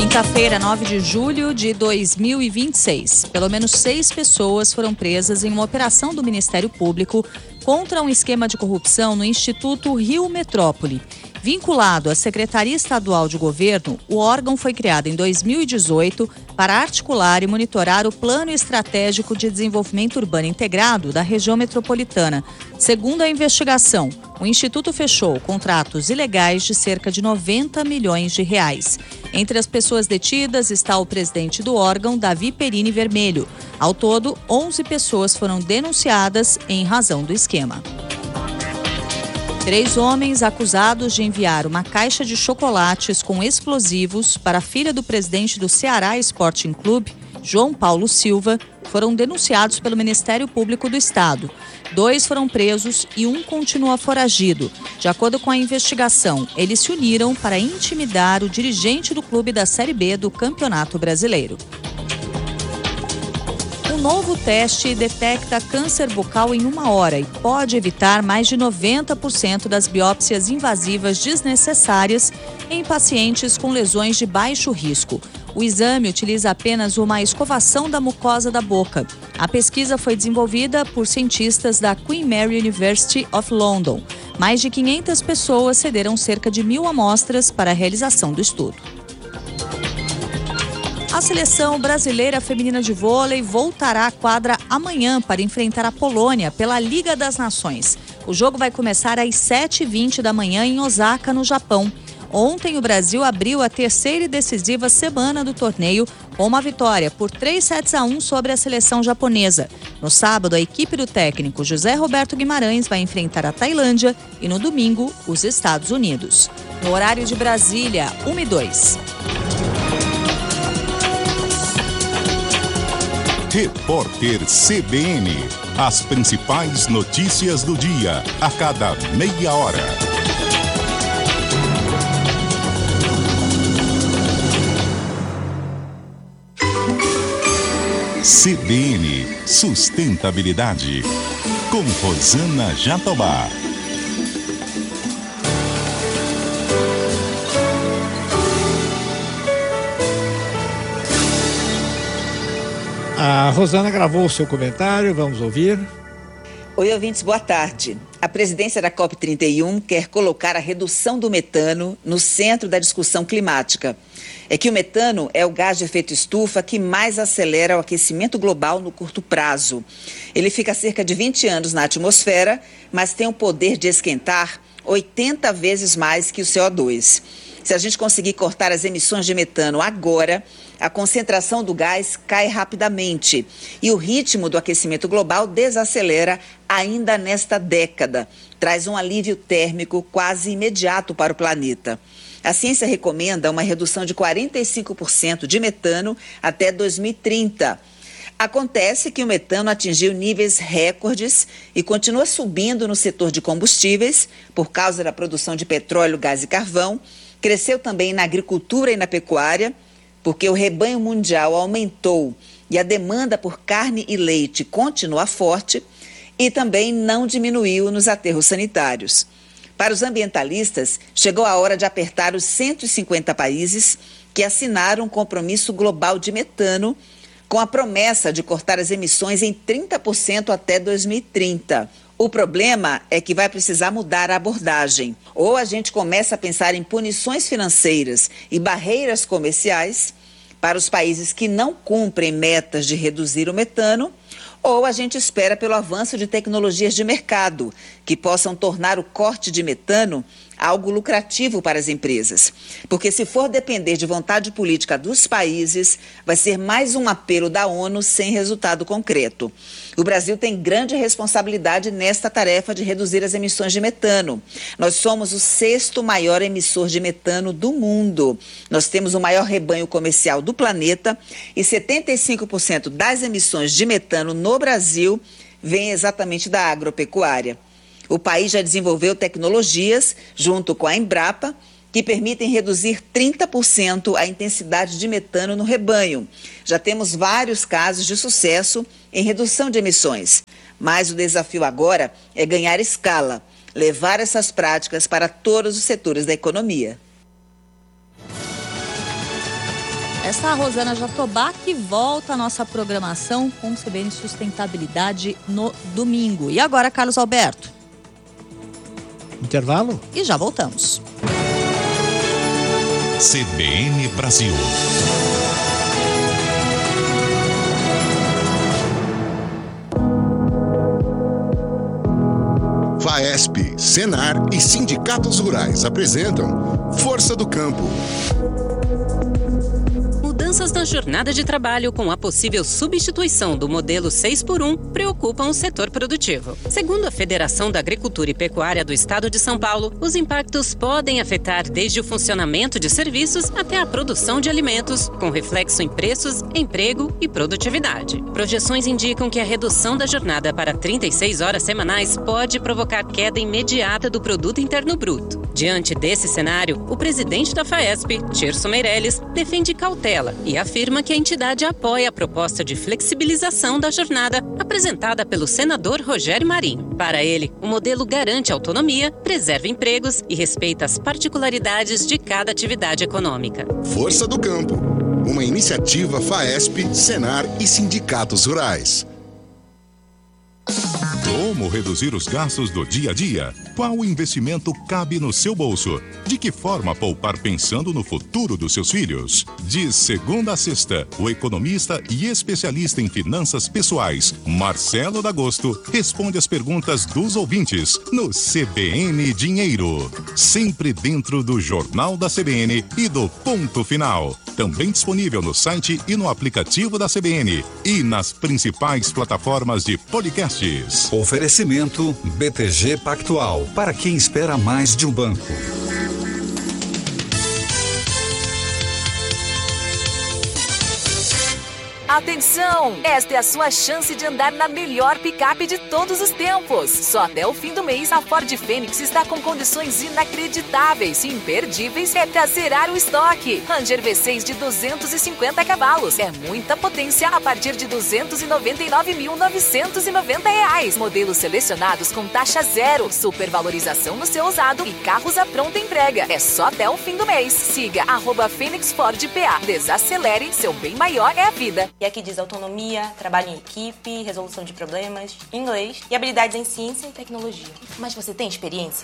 Quinta-feira, 9 de julho de 2026. Pelo menos 6 pessoas foram presas em uma operação do Ministério Público contra um esquema de corrupção no Instituto Rio Metrópole. Vinculado à Secretaria Estadual de Governo, o órgão foi criado em 2018 para articular e monitorar o Plano Estratégico de Desenvolvimento Urbano Integrado da região metropolitana. Segundo a investigação, o Instituto fechou contratos ilegais de cerca de 90 milhões de reais. Entre as pessoas detidas está o presidente do órgão, Davi Perini Vermelho. Ao todo, 11 pessoas foram denunciadas em razão do esquema. 3 homens acusados de enviar uma caixa de chocolates com explosivos para a filha do presidente do Ceará Sporting Clube, João Paulo Silva, foram denunciados pelo Ministério Público do Estado. 2 foram presos e 1 continua foragido. De acordo com a investigação, eles se uniram para intimidar o dirigente do clube da Série B do Campeonato Brasileiro. Um novo teste detecta câncer bucal em 1 hora e pode evitar mais de 90% das biópsias invasivas desnecessárias em pacientes com lesões de baixo risco. O exame utiliza apenas uma escovação da mucosa da boca. A pesquisa foi desenvolvida por cientistas da Queen Mary University of London. Mais de 500 pessoas cederam cerca de 1.000 amostras para a realização do estudo. A seleção brasileira feminina de vôlei voltará à quadra amanhã para enfrentar a Polônia pela Liga das Nações. O jogo vai começar às 7h20 da manhã em Osaka, no Japão. Ontem, o Brasil abriu a terceira e decisiva semana do torneio com uma vitória por 3-1 sobre a seleção japonesa. No sábado, a equipe do técnico José Roberto Guimarães vai enfrentar a Tailândia e, no domingo, os Estados Unidos. No horário de Brasília, 1h02. Repórter CBN. As principais notícias do dia, a cada meia hora. CBN Sustentabilidade, com Rosana Jatobá. A Rosana gravou o seu comentário, vamos ouvir. Oi, ouvintes, boa tarde. A presidência da COP31 quer colocar a redução do metano no centro da discussão climática. É que o metano é o gás de efeito estufa que mais acelera o aquecimento global no curto prazo. Ele fica há cerca de 20 anos na atmosfera, mas tem o poder de esquentar 80 vezes mais que o CO2. Se a gente conseguir cortar as emissões de metano agora, a concentração do gás cai rapidamente e o ritmo do aquecimento global desacelera ainda nesta década. Traz um alívio térmico quase imediato para o planeta. A ciência recomenda uma redução de 45% de metano até 2030. Acontece que o metano atingiu níveis recordes e continua subindo no setor de combustíveis por causa da produção de petróleo, gás e carvão. Cresceu também na agricultura e na pecuária, porque o rebanho mundial aumentou e a demanda por carne e leite continua forte, e também não diminuiu nos aterros sanitários. Para os ambientalistas, chegou a hora de apertar os 150 países que assinaram um compromisso global de metano, com a promessa de cortar as emissões em 30% até 2030. O problema é que vai precisar mudar a abordagem. Ou a gente começa a pensar em punições financeiras e barreiras comerciais para os países que não cumprem metas de reduzir o metano, ou a gente espera pelo avanço de tecnologias de mercado que possam tornar o corte de metano algo lucrativo para as empresas. Porque se for depender de vontade política dos países, vai ser mais um apelo da ONU sem resultado concreto. O Brasil tem grande responsabilidade nesta tarefa de reduzir as emissões de metano. Nós somos o 6º maior emissor de metano do mundo. Nós temos o maior rebanho comercial do planeta e 75% das emissões de metano no Brasil vem exatamente da agropecuária. O país já desenvolveu tecnologias, junto com a Embrapa, que permitem reduzir 30% a intensidade de metano no rebanho. Já temos vários casos de sucesso em redução de emissões. Mas o desafio agora é ganhar escala, levar essas práticas para todos os setores da economia. Essa é a Rosana Jatobá, que volta à nossa programação com CBN Sustentabilidade no domingo. E agora, Carlos Alberto. Intervalo? E já voltamos. CBN Brasil. FAESP, Senar e sindicatos rurais apresentam Força do Campo. Mudanças na jornada de trabalho com a possível substituição do modelo 6x1 preocupam o setor produtivo. Segundo a Federação da Agricultura e Pecuária do Estado de São Paulo, os impactos podem afetar desde o funcionamento de serviços até a produção de alimentos, com reflexo em preços, emprego e produtividade. Projeções indicam que a redução da jornada para 36 horas semanais pode provocar queda imediata do Produto Interno Bruto. Diante desse cenário, o presidente da FAESP, Tirso Meirelles, defende cautela e afirma que a entidade apoia a proposta de flexibilização da jornada apresentada pelo senador Rogério Marinho. Para ele, o modelo garante autonomia, preserva empregos e respeita as particularidades de cada atividade econômica. Força do Campo, uma iniciativa FAESP, Senar e sindicatos rurais. Como reduzir os gastos do dia a dia? Qual investimento cabe no seu bolso? De que forma poupar pensando no futuro dos seus filhos? De segunda a sexta, o economista e especialista em finanças pessoais, Marcelo D'Agosto, responde as perguntas dos ouvintes no CBN Dinheiro. Sempre dentro do Jornal da CBN e do Ponto Final. Também disponível no site e no aplicativo da CBN e nas principais plataformas de podcasts. Oferecimento BTG Pactual, para quem espera mais de um banco. Atenção! Esta é a sua chance de andar na melhor picape de todos os tempos. Só até o fim do mês, a Ford Fênix está com condições inacreditáveis e imperdíveis para zerar o estoque. Ranger V6 de 250 cavalos. É muita potência a partir de R$ 299.990. Modelos selecionados com taxa zero, supervalorização no seu usado e carros à pronta entrega. É só até o fim do mês. Siga @FênixFordPA. Desacelere, seu bem maior é a vida. E aqui diz autonomia, trabalho em equipe, resolução de problemas, inglês e habilidades em ciência e tecnologia. Mas você tem experiência?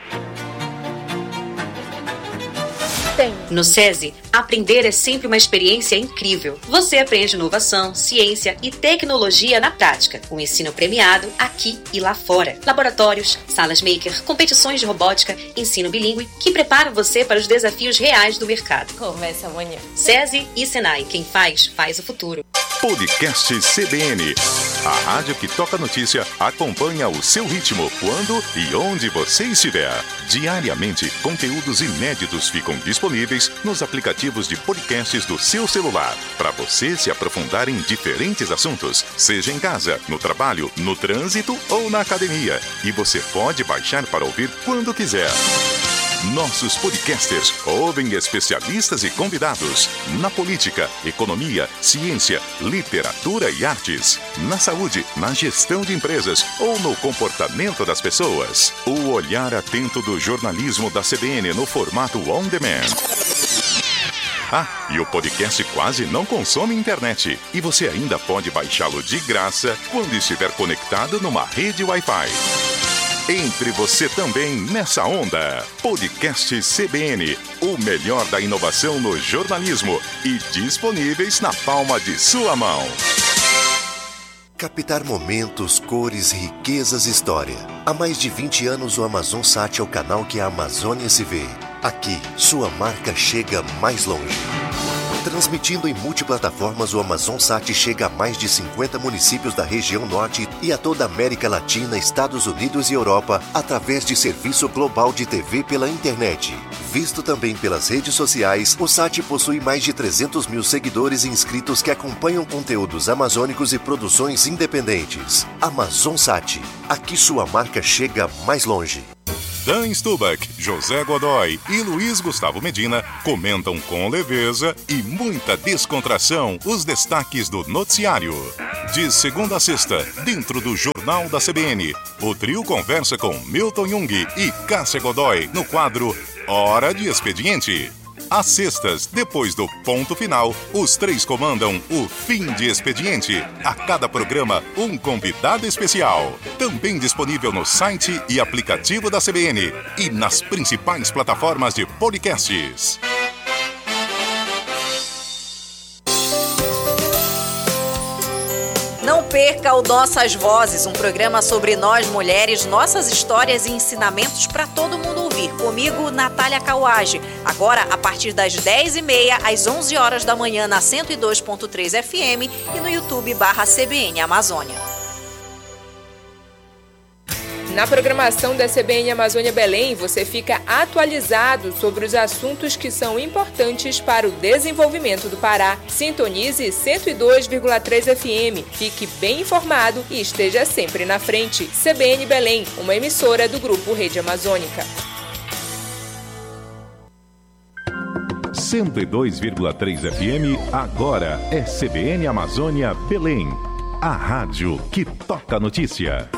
Tem. No SESI, aprender é sempre uma experiência incrível. Você aprende inovação, ciência e tecnologia na prática. Um ensino premiado aqui e lá fora. Laboratórios, salas maker, competições de robótica, ensino bilíngue que preparam você para os desafios reais do mercado. Começa amanhã. SESI e Senai, quem faz o futuro. Podcast CBN. A rádio que toca notícia acompanha o seu ritmo quando e onde você estiver. Diariamente, conteúdos inéditos ficam disponíveis nos aplicativos de podcasts do seu celular, para você se aprofundar em diferentes assuntos, seja em casa, no trabalho, no trânsito ou na academia. E você pode baixar para ouvir quando quiser. Nossos podcasters ouvem especialistas e convidados na política, economia, ciência, literatura e artes, na saúde, na gestão de empresas ou no comportamento das pessoas. O olhar atento do jornalismo da CBN no formato on demand. E o podcast quase não consome internet. E você ainda pode baixá-lo de graça quando estiver conectado numa rede Wi-Fi. Entre você também nessa onda. Podcast CBN, o melhor da inovação no jornalismo e disponíveis na palma de sua mão. Captar momentos, cores, riquezas e história. Há mais de 20 anos o AmazonSat é o canal que a Amazônia se vê. Aqui, sua marca chega mais longe. Transmitindo em multiplataformas, o AmazonSat chega a mais de 50 municípios da região norte e a toda a América Latina, Estados Unidos e Europa, através de serviço global de TV pela internet. Visto também pelas redes sociais, o SAT possui mais de 300 mil seguidores e inscritos que acompanham conteúdos amazônicos e produções independentes. AmazonSat, aqui sua marca chega mais longe. Dan Stubach, José Godoy e Luiz Gustavo Medina comentam com leveza e muita descontração os destaques do noticiário. De segunda a sexta, dentro do Jornal da CBN, o trio conversa com Milton Jung e Cássia Godoy no quadro Hora de Expediente. Às sextas, depois do ponto final, os três comandam o Fim de Expediente. A cada programa, um convidado especial. Também disponível no site e aplicativo da CBN e nas principais plataformas de podcasts. Não perca o Nossas Vozes, um programa sobre nós mulheres, nossas histórias e ensinamentos para todo mundo ouvir. Comigo, Natália Cauage. Agora, a partir das 10h30 às 11 horas da manhã na 102.3 FM e no YouTube/CBN Amazônia. Na programação da CBN Amazônia Belém, você fica atualizado sobre os assuntos que são importantes para o desenvolvimento do Pará. Sintonize 102,3 FM. Fique bem informado e esteja sempre na frente. CBN Belém, uma emissora do Grupo Rede Amazônica. 102,3 FM, agora é CBN Amazônia Belém. A rádio que toca notícia.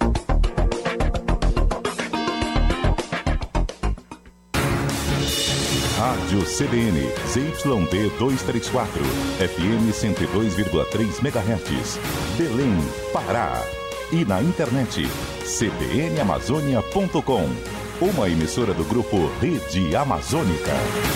Rádio CBN, ZYD 234, FM 102,3 MHz, Belém, Pará. E na internet, cbnamazônia.com, uma emissora do Grupo Rede Amazônica.